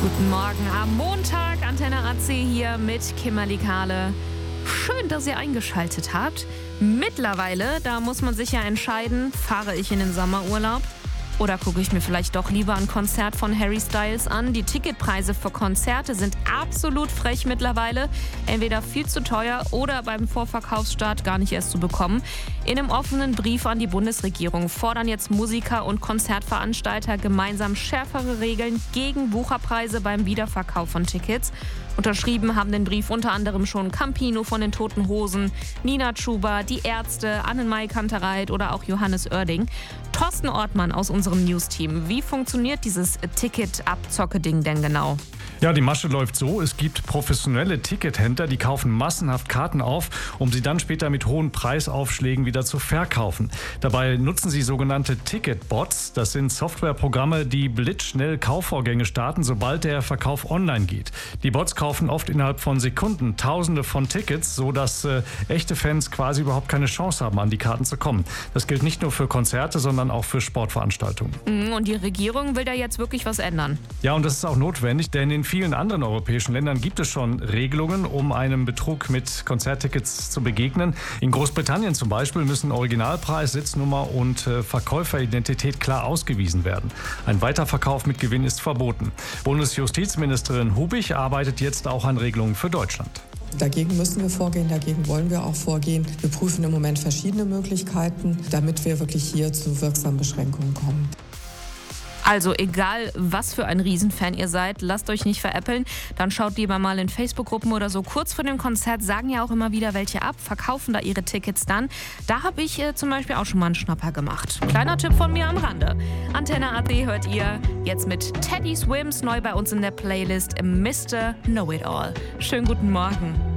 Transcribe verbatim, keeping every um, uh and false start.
Guten Morgen am Montag, Antenne A C hier mit Kimberly Kahle. Schön, dass ihr eingeschaltet habt. Mittlerweile, da muss man sich ja entscheiden, fahre ich in den Sommerurlaub oder gucke ich mir vielleicht doch lieber ein Konzert von Harry Styles an. Die Ticketpreise für Konzerte sind absolut frech mittlerweile. Entweder viel zu teuer oder beim Vorverkaufsstart gar nicht erst zu bekommen. In einem offenen Brief an die Bundesregierung fordern jetzt Musiker und Konzertveranstalter gemeinsam schärfere Regeln gegen Wucherpreise beim Wiederverkauf von Tickets. Unterschrieben haben den Brief unter anderem schon Campino von den Toten Hosen, Nina Chuba, die Ärzte, Annemarie Kantereit oder auch Johannes Oerding. Thorsten Ortmann aus unserem News-Team. Wie funktioniert dieses Ticket-Abzocke-Ding denn genau? Ja, die Masche läuft so. Es gibt professionelle Tickethändler, die kaufen massenhaft Karten auf, um sie dann später mit hohen Preisaufschlägen wieder zu verkaufen. Dabei nutzen sie sogenannte Ticketbots. Das sind Softwareprogramme, die blitzschnell Kaufvorgänge starten, sobald der Verkauf online geht. Die Bots kaufen oft innerhalb von Sekunden Tausende von Tickets, sodass äh, echte Fans quasi überhaupt keine Chance haben, an die Karten zu kommen. Das gilt nicht nur für Konzerte, sondern auch für Sportveranstaltungen. Und die Regierung will da jetzt wirklich was ändern? Ja, und das ist auch notwendig, denn in vielen anderen europäischen Ländern gibt es schon Regelungen, um einem Betrug mit Konzerttickets zu begegnen. In Großbritannien zum Beispiel müssen Originalpreis, Sitznummer und äh, Verkäuferidentität klar ausgewiesen werden. Ein Weiterverkauf mit Gewinn ist verboten. Bundesjustizministerin Hubig arbeitet jetzt auch an Regelungen für Deutschland. Dagegen müssen wir vorgehen, dagegen wollen wir auch vorgehen. Wir prüfen im Moment verschiedene Möglichkeiten, damit wir wirklich hier zu wirksamen Beschränkungen kommen. Also egal, was für ein Riesenfan ihr seid, lasst euch nicht veräppeln. Dann schaut lieber mal in Facebook-Gruppen oder so. Kurz vor dem Konzert sagen ja auch immer wieder welche ab, verkaufen da ihre Tickets dann. Da habe ich äh, zum Beispiel auch schon mal einen Schnapper gemacht. Kleiner Tipp von mir am Rande. Antenne A D hört ihr jetzt mit Teddy Swims neu bei uns in der Playlist Mister Know It All. Schönen guten Morgen.